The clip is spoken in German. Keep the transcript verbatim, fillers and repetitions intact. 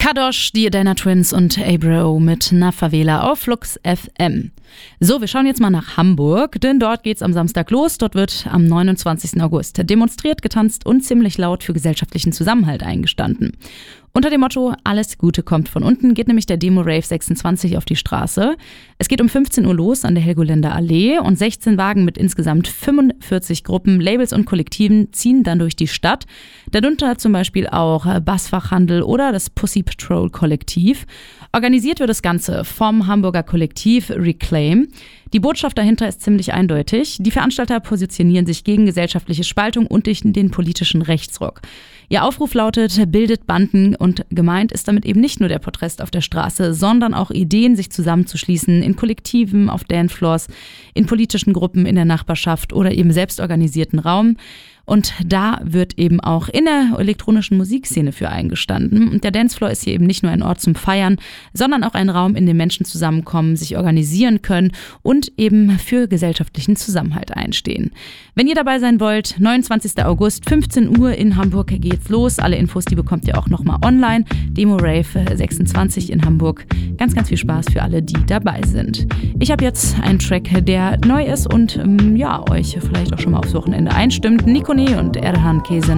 Kadosh, die Adana Twins und Abro mit Na Favela auf Flux F M. So, wir schauen jetzt mal nach Hamburg, denn dort geht's am Samstag los. Dort wird am neunundzwanzigsten August demonstriert, getanzt und ziemlich laut für gesellschaftlichen Zusammenhalt eingestanden. Unter dem Motto Alles Gute kommt von unten geht nämlich der Demo-Rave sechsundzwanzig auf die Straße. Es geht um fünfzehn Uhr los an der Helgoländer Allee und sechzehn Wagen mit insgesamt fünfundvierzig Gruppen, Labels und Kollektiven ziehen dann durch die Stadt. Darunter zum Beispiel auch Bassfachhandel oder das Pussy Patrol Kollektiv. Organisiert wird das Ganze vom Hamburger Kollektiv Reclaim. Die Botschaft dahinter ist ziemlich eindeutig. Die Veranstalter positionieren sich gegen gesellschaftliche Spaltung und den politischen Rechtsruck. Ihr Aufruf lautet, bildet Banden, und gemeint ist damit eben nicht nur der Protest auf der Straße, sondern auch Ideen, sich zusammenzuschließen in Kollektiven, auf Dancefloors, in politischen Gruppen in der Nachbarschaft oder eben selbstorganisierten Raum. Und da wird eben auch in der elektronischen Musikszene für eingestanden. Und der Dancefloor ist hier eben nicht nur ein Ort zum Feiern, sondern auch ein Raum, in dem Menschen zusammenkommen, sich organisieren können und eben für gesellschaftlichen Zusammenhalt einstehen. Wenn ihr dabei sein wollt, neunundzwanzigsten August, fünfzehn Uhr in Hamburg geht's los. Alle Infos, die bekommt ihr auch nochmal online. Demo Rave sechsundzwanzig in Hamburg. Ganz, ganz viel Spaß für alle, die dabei sind. Ich habe jetzt einen Track, der neu ist und ähm, ja, euch vielleicht auch schon mal aufs Wochenende einstimmt. Nico und Erhan Kesen